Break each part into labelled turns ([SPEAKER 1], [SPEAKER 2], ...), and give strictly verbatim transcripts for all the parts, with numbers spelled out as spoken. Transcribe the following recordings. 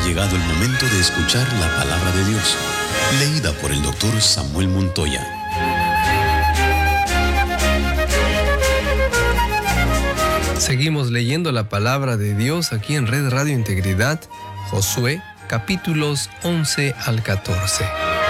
[SPEAKER 1] llegado el momento de escuchar la palabra de Dios, leída por el doctor Samuel Montoya.
[SPEAKER 2] Seguimos leyendo la palabra de Dios aquí en Red Radio Integridad, Josué, capítulos once al catorce.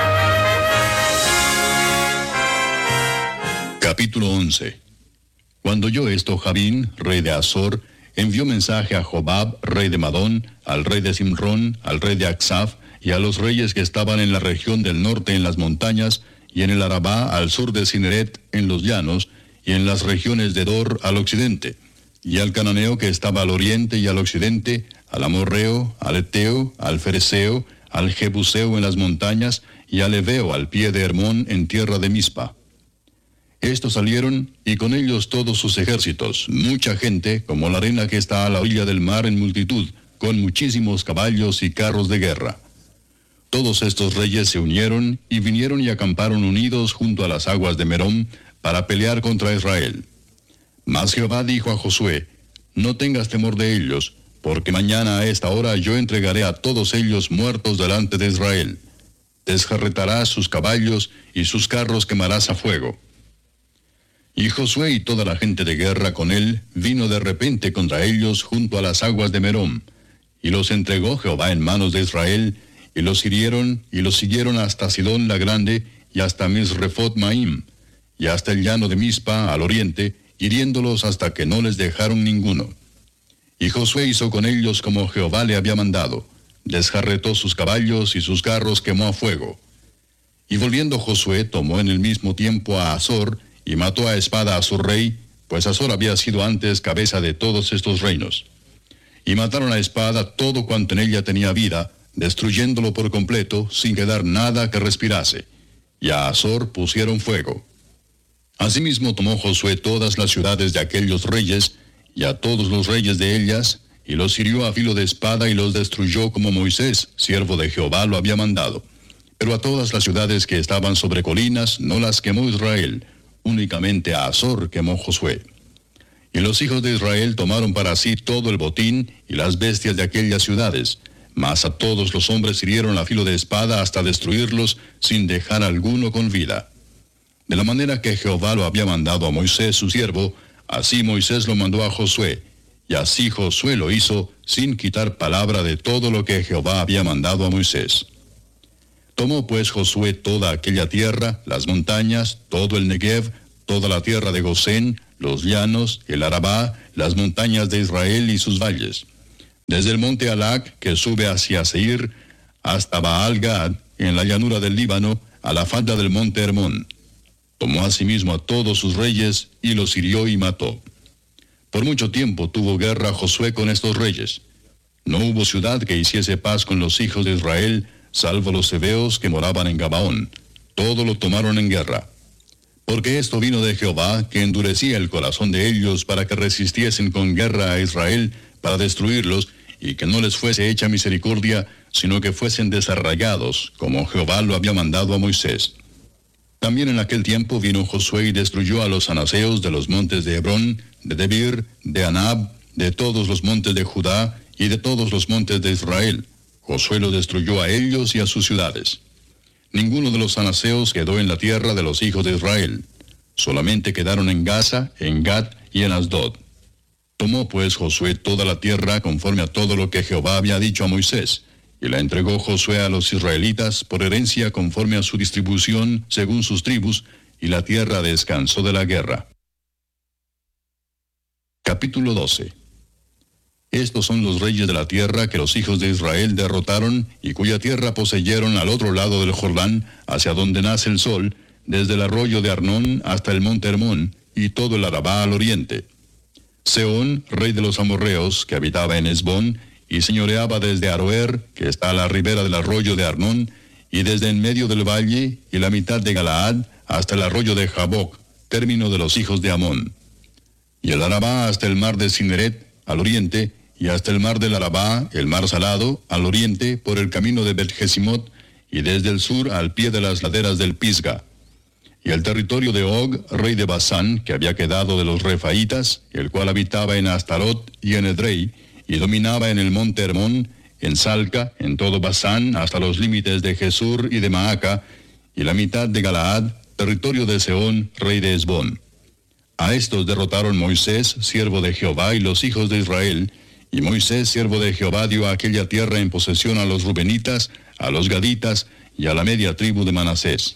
[SPEAKER 3] Capítulo once. Cuando oyó esto, Jabín, rey de Azor, envió mensaje a Jobab, rey de Madón, al rey de Simrón, al rey de Aksaf, y a los reyes que estaban en la región del norte en las montañas, y en el Arabá al sur de Cineret en los llanos, y en las regiones de Dor al occidente, y al cananeo que estaba al oriente y al occidente, al amorreo, al eteo, al fereceo, al jebuseo en las montañas, y al heveo al pie de Hermón en tierra de Mispa. Estos salieron, y con ellos todos sus ejércitos, mucha gente, como la arena que está a la orilla del mar en multitud, con muchísimos caballos y carros de guerra. Todos estos reyes se unieron, y vinieron y acamparon unidos junto a las aguas de Merom, para pelear contra Israel. Mas Jehová dijo a Josué, no tengas temor de ellos, porque mañana a esta hora yo entregaré a todos ellos muertos delante de Israel. Desjarretarás sus caballos, y sus carros quemarás a fuego. Y Josué y toda la gente de guerra con él vino de repente contra ellos junto a las aguas de Merom, y los entregó Jehová en manos de Israel, y los hirieron, y los siguieron hasta Sidón la grande, y hasta Misrefot Maim, y hasta el llano de Mispa al oriente, hiriéndolos hasta que no les dejaron ninguno. Y Josué hizo con ellos como Jehová le había mandado, desjarretó sus caballos y sus carros quemó a fuego. Y volviendo Josué tomó en el mismo tiempo a Azor, y mató a espada a su rey, pues Azor había sido antes cabeza de todos estos reinos. Y mataron a espada todo cuanto en ella tenía vida, destruyéndolo por completo, sin quedar nada que respirase. Y a Azor pusieron fuego. Asimismo tomó Josué todas las ciudades de aquellos reyes, y a todos los reyes de ellas, y los hirió a filo de espada y los destruyó como Moisés, siervo de Jehová, lo había mandado. Pero a todas las ciudades que estaban sobre colinas no las quemó Israel, únicamente a Azor quemó Josué. Y los hijos de Israel tomaron para sí todo el botín y las bestias de aquellas ciudades, mas a todos los hombres hirieron a filo de espada hasta destruirlos, sin dejar alguno con vida. De la manera que Jehová lo había mandado a Moisés su siervo, así Moisés lo mandó a Josué, y así Josué lo hizo, sin quitar palabra de todo lo que Jehová había mandado a Moisés. Tomó pues Josué toda aquella tierra, las montañas, todo el Negev, toda la tierra de Gosén, los llanos, el Arabá, las montañas de Israel y sus valles. Desde el monte Alac, que sube hacia Seir, hasta Baal-Gad, en la llanura del Líbano, a la falda del monte Hermón. Tomó asimismo a todos sus reyes, y los hirió y mató. Por mucho tiempo tuvo guerra Josué con estos reyes. No hubo ciudad que hiciese paz con los hijos de Israel, salvo los heveos que moraban en Gabaón. Todo lo tomaron en guerra. Porque esto vino de Jehová, que endurecía el corazón de ellos para que resistiesen con guerra a Israel, para destruirlos, y que no les fuese hecha misericordia, sino que fuesen desarraigados, como Jehová lo había mandado a Moisés. También en aquel tiempo vino Josué y destruyó a los anaseos de los montes de Hebrón, de Debir, de Anab, de todos los montes de Judá, y de todos los montes de Israel. Josué los destruyó a ellos y a sus ciudades. Ninguno de los anaseos quedó en la tierra de los hijos de Israel. Solamente quedaron en Gaza, en Gat y en Asdod. Tomó pues Josué toda la tierra conforme a todo lo que Jehová había dicho a Moisés, y la entregó Josué a los israelitas por herencia conforme a su distribución según sus tribus, y la tierra descansó de la guerra. Capítulo doce. Estos son los reyes de la tierra que los hijos de Israel derrotaron y cuya tierra poseyeron al otro lado del Jordán, hacia donde nace el sol, desde el arroyo de Arnón hasta el monte Hermón, y todo el Arabá al oriente. Sehón, rey de los amorreos, que habitaba en Hesbón, y señoreaba desde Aroer, que está a la ribera del arroyo de Arnón, y desde en medio del valle, y la mitad de Galaad, hasta el arroyo de Jaboc, término de los hijos de Amón. Y el Arabá hasta el mar de Cineret, al oriente, y hasta el mar del Arabá, el mar salado, al oriente, por el camino de Bet-Jesimot, y desde el sur al pie de las laderas del Pisga. Y el territorio de Og, rey de Basán, que había quedado de los Refaitas, el cual habitaba en Astarot y en Edrei, y dominaba en el monte Hermón, en Salca, en todo Basán, hasta los límites de Jesur y de Maaca, y la mitad de Galaad, territorio de Sehón, rey de Hesbón. A estos derrotaron Moisés, siervo de Jehová, y los hijos de Israel, y Moisés, siervo de Jehová, dio aquella tierra en posesión a los rubenitas, a los gaditas, y a la media tribu de Manasés.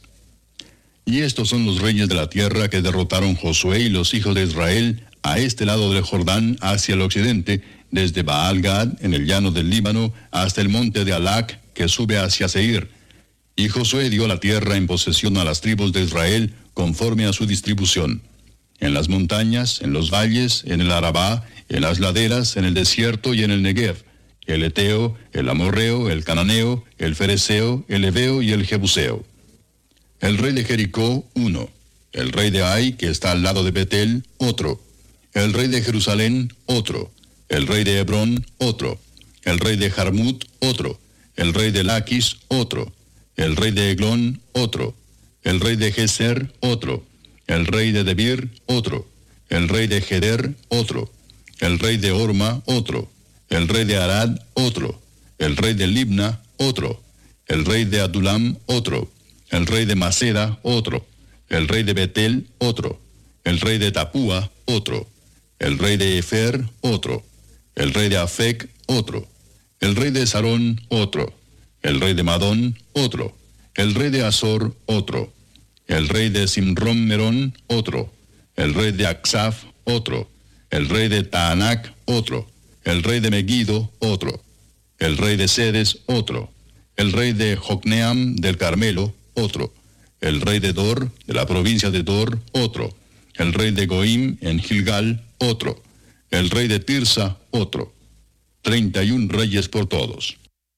[SPEAKER 3] Y estos son los reyes de la tierra que derrotaron Josué y los hijos de Israel a este lado del Jordán hacia el occidente, desde Baal-Gad, en el llano del Líbano, hasta el monte de Alac, que sube hacia Seir. Y Josué dio la tierra en posesión a las tribus de Israel, conforme a su distribución. En las montañas, en los valles, en el Arabá, en las laderas, en el desierto y en el Negev, el Eteo, el Amorreo, el Cananeo, el Fereceo, el Heveo y el Jebuseo. El rey de Jericó, uno. El rey de Ai, que está al lado de Betel, otro. El rey de Jerusalén, otro. El rey de Hebrón, otro. El rey de Jarmut, otro. El rey de Laquis, otro. El rey de Eglón, otro. El rey de Geser, otro. El rey de Debir, otro. El rey de Geder, otro. El rey de Orma, otro. El rey de Arad, otro. El rey de Libna, otro. El rey de Adulam, otro. El rey de Maceda, otro. El rey de Betel, otro. El rey de Tapúa, otro. El rey de Efer, otro. El rey de Afec, otro. El rey de Sarón, otro. El rey de Madón, otro. El rey de Azor, otro. El rey de Simrón Merón, otro. El rey de Aksaf, otro. El rey de Taanac, otro. El rey de Megiddo, otro. El rey de Sedes, otro. El rey de Jocneam del Carmelo, otro. El rey de Dor, de la provincia de Dor, otro. El rey de Goim en Gilgal, otro. El rey de Tirsa, otro. Treinta y un reyes por todos.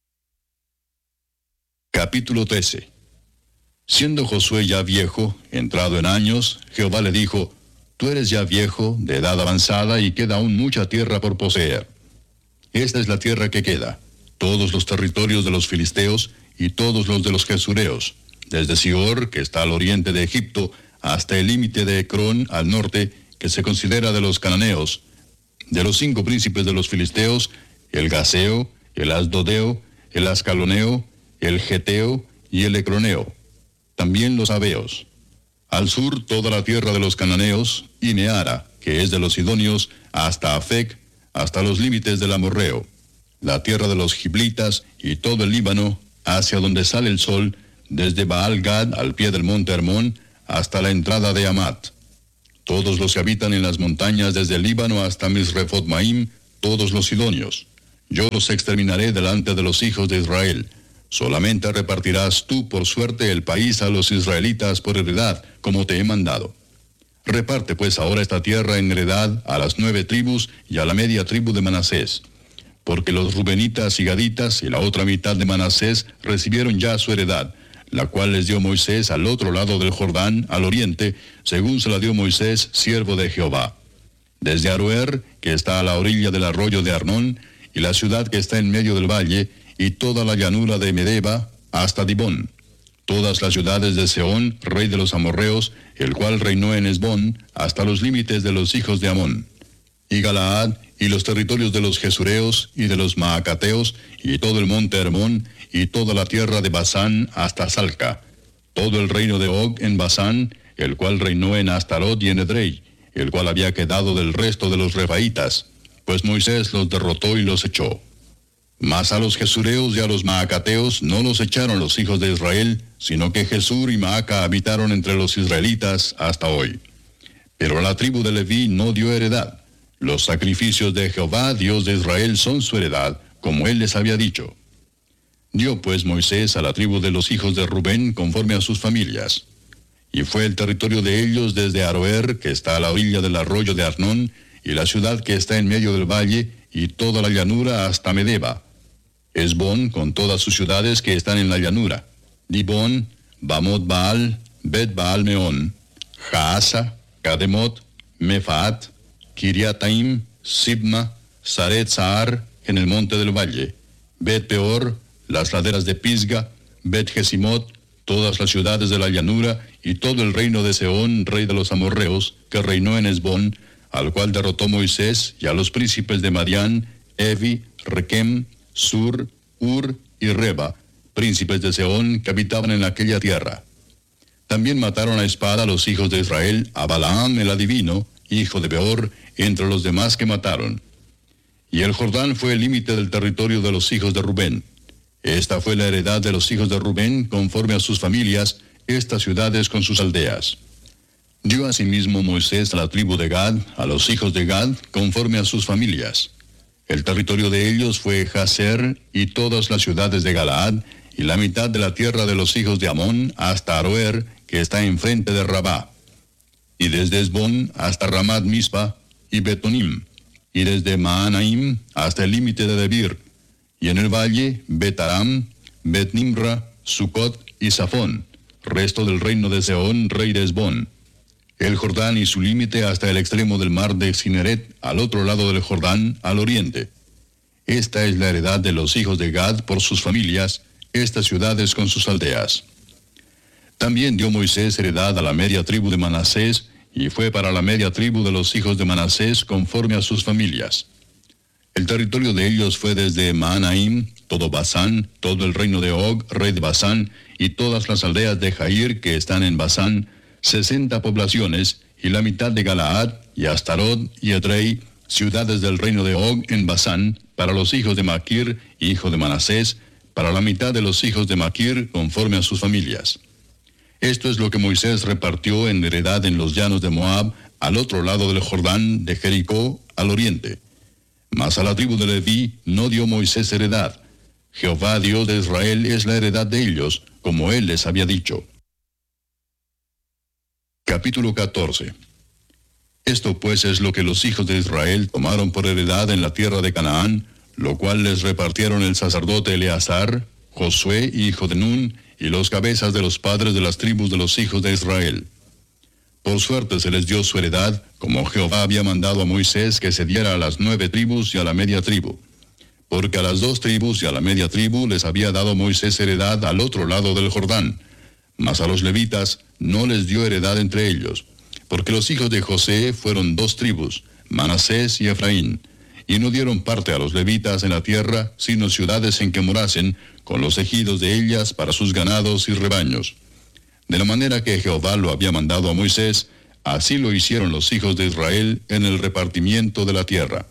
[SPEAKER 3] Capítulo trece. Siendo Josué ya viejo, entrado en años, Jehová le dijo: Tú eres ya viejo, de edad avanzada, y queda aún mucha tierra por poseer. Esta es la tierra que queda, todos los territorios de los filisteos, y todos los de los gesureos, desde Sior, que está al oriente de Egipto, hasta el límite de Ecrón, al norte, que se considera de los cananeos. De los cinco príncipes de los filisteos, el Gaseo, el Asdodeo, el Ascaloneo, el Geteo y el Ecroneo. También los Abeos. Al sur toda la tierra de los cananeos, y Neara, que es de los sidonios, hasta Afec, hasta los límites del Amorreo. La tierra de los giblitas y todo el Líbano, hacia donde sale el sol, desde Baal-Gad al pie del monte Hermón, hasta la entrada de Amat. Todos los que habitan en las montañas desde el Líbano hasta Misrefot-Maim, todos los sidonios. Yo los exterminaré delante de los hijos de Israel. Solamente repartirás tú por suerte el país a los israelitas por heredad, como te he mandado. Reparte pues ahora esta tierra en heredad a las nueve tribus y a la media tribu de Manasés. Porque los rubenitas y gaditas y la otra mitad de Manasés recibieron ya su heredad, la cual les dio Moisés al otro lado del Jordán, al oriente, según se la dio Moisés, siervo de Jehová. Desde Aroer, que está a la orilla del arroyo de Arnón, y la ciudad que está en medio del valle, y toda la llanura de Medeba, hasta Dibón. Todas las ciudades de Sehón, rey de los amorreos, el cual reinó en Hesbón, hasta los límites de los hijos de Amón. Y Galaad, y los territorios de los Gesureos, y de los Maacateos, y todo el monte Hermón, y toda la tierra de Basán, hasta Salca. Todo el reino de Og en Basán, el cual reinó en Astarot y en Edrei, el cual había quedado del resto de los Refaitas, pues Moisés los derrotó y los echó. Mas a los Gesureos y a los Maacateos no los echaron los hijos de Israel, sino que Jesur y Maaca habitaron entre los israelitas hasta hoy. Pero a la tribu de Leví no dio heredad. Los sacrificios de Jehová, Dios de Israel, son su heredad, como él les había dicho. Dio pues Moisés a la tribu de los hijos de Rubén conforme a sus familias. Y fue el territorio de ellos desde Aroer, que está a la orilla del arroyo de Arnón, y la ciudad que está en medio del valle, y toda la llanura hasta Medeba. Hesbón, con todas sus ciudades que están en la llanura. Dibón, Bamot Baal, Bet Baal Meón, Jaasa, Kademot, Mefaat, Kiriataim, Sibma, Saret Sahar, en el monte del valle. Bet Peor, las laderas de Pisga, Bet Jesimot, todas las ciudades de la llanura, y todo el reino de Sehón, rey de los amorreos, que reinó en Hesbón, al cual derrotó Moisés, y a los príncipes de Madián, Evi, Requem, Sur, Ur y Reba, príncipes de Sehón, que habitaban en aquella tierra. También mataron a espada a los hijos de Israel, a Balaam el adivino, hijo de Beor, entre los demás que mataron. Y el Jordán fue el límite del territorio de los hijos de Rubén. Esta fue la heredad de los hijos de Rubén, conforme a sus familias, estas ciudades con sus aldeas. Dio asimismo Moisés a la tribu de Gad, a los hijos de Gad, conforme a sus familias. El territorio de ellos fue Jazer y todas las ciudades de Galaad, y la mitad de la tierra de los hijos de Amón hasta Aroer, que está enfrente de Rabá, y desde Esbón hasta Ramat Mispa y Betonim, y desde Maanaim hasta el límite de Debir, y en el valle Betaram, Betnimra, Sucot y Safón, resto del reino de Sehón, rey de Esbón. El Jordán y su límite hasta el extremo del mar de Cineret, al otro lado del Jordán, al oriente. Esta es la heredad de los hijos de Gad por sus familias, estas ciudades con sus aldeas. También dio Moisés heredad a la media tribu de Manasés, y fue para la media tribu de los hijos de Manasés conforme a sus familias. El territorio de ellos fue desde Maanaim, todo Basán, todo el reino de Og, rey de Basán, y todas las aldeas de Jair que están en Basán, sesenta poblaciones, y la mitad de Galaad, y Astarot, y Edrei, ciudades del reino de Og en Basán, para los hijos de Maquir, hijo de Manasés, para la mitad de los hijos de Maquir, conforme a sus familias. Esto es lo que Moisés repartió en heredad en los llanos de Moab, al otro lado del Jordán, de Jericó, al oriente. Mas a la tribu de Leví no dio Moisés heredad. Jehová Dios de Israel es la heredad de ellos, como él les había dicho. Capítulo catorce. Esto pues es lo que los hijos de Israel tomaron por heredad en la tierra de Canaán, lo cual les repartieron el sacerdote Eleazar, Josué, hijo de Nun, y los cabezas de los padres de las tribus de los hijos de Israel. Por suerte se les dio su heredad, como Jehová había mandado a Moisés que se diera a las nueve tribus y a la media tribu. Porque a las dos tribus y a la media tribu les había dado Moisés heredad al otro lado del Jordán, mas a los levitas no les dio heredad entre ellos, porque los hijos de José fueron dos tribus, Manasés y Efraín, y no dieron parte a los levitas en la tierra, sino ciudades en que morasen, con los ejidos de ellas para sus ganados y rebaños. De la manera que Jehová lo había mandado a Moisés, así lo hicieron los hijos de Israel en el repartimiento de la tierra.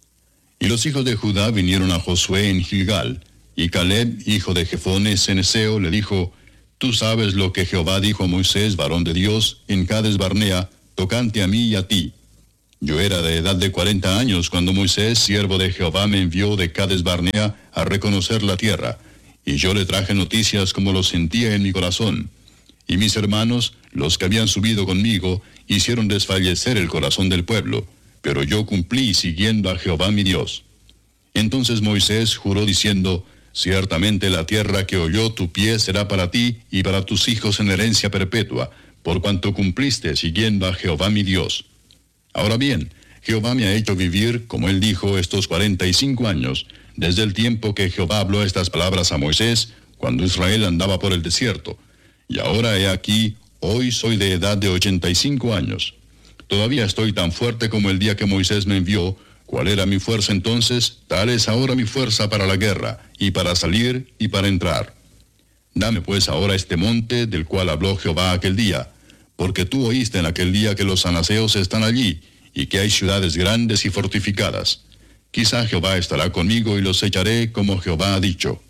[SPEAKER 3] Y los hijos de Judá vinieron a Josué en Gilgal, y Caleb, hijo de Jefone ceneseo, le dijo: Tú sabes lo que Jehová dijo a Moisés, varón de Dios, en Cades Barnea, tocante a mí y a ti. Yo era de edad de cuarenta años cuando Moisés, siervo de Jehová, me envió de Cades Barnea a reconocer la tierra, y yo le traje noticias como lo sentía en mi corazón. Y mis hermanos, los que habían subido conmigo, hicieron desfallecer el corazón del pueblo, pero yo cumplí siguiendo a Jehová mi Dios. Entonces Moisés juró diciendo: Ciertamente la tierra que oyó tu pie será para ti y para tus hijos en herencia perpetua, por cuanto cumpliste siguiendo a Jehová mi Dios. Ahora bien, Jehová me ha hecho vivir, como él dijo, estos cuarenta y cinco años, desde el tiempo que Jehová habló estas palabras a Moisés, cuando Israel andaba por el desierto. Y ahora he aquí, hoy soy de edad de ochenta y cinco años. Todavía estoy tan fuerte como el día que Moisés me envió. ¿Cuál era mi fuerza entonces? Tal es ahora mi fuerza para la guerra, y para salir, y para entrar. Dame pues ahora este monte, del cual habló Jehová aquel día, porque tú oíste en aquel día que los anaseos están allí, y que hay ciudades grandes y fortificadas. Quizá Jehová estará conmigo y los echaré como Jehová ha dicho.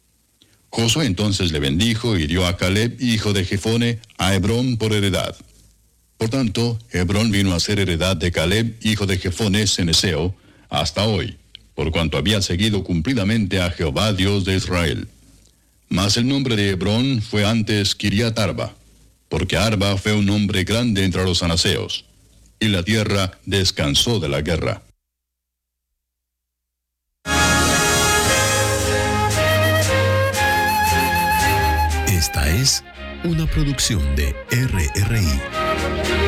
[SPEAKER 3] Josué entonces le bendijo y dio a Caleb, hijo de Jefone, a Hebrón por heredad. Por tanto, Hebrón vino a ser heredad de Caleb, hijo de Jefone ceneseo, hasta hoy, por cuanto había seguido cumplidamente a Jehová Dios de Israel. Mas el nombre de Hebrón fue antes Kiriat Arba, porque Arba fue un hombre grande entre los anaseos, y la tierra descansó de la guerra.
[SPEAKER 1] Esta es una producción de R R I.